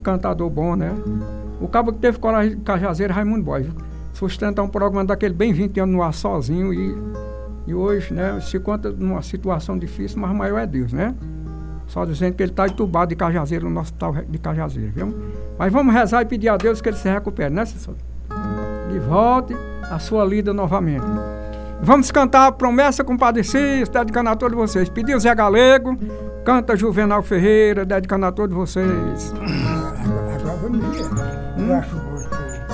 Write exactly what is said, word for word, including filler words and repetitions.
cantador bom, né? O cabo que teve coragem de Cajazeiro, Raimundo Boy, viu? Sustentar um programa daquele bem vinte anos no ar sozinho e, e hoje, né, se conta numa situação difícil, mas o maior é Deus, né? Só dizendo que ele está entubado de Cajazeiro, no hospital de Cajazeiro, viu? Mas vamos rezar e pedir a Deus que ele se recupere, né, Cícero? E volte a sua lida novamente. Vamos cantar a Promessa com Padre Cícero, dedicando a todos vocês. Pediu Zé Galego, canta Juvenal Ferreira, dedicando a todos vocês. Agora vamos ver. Eu acho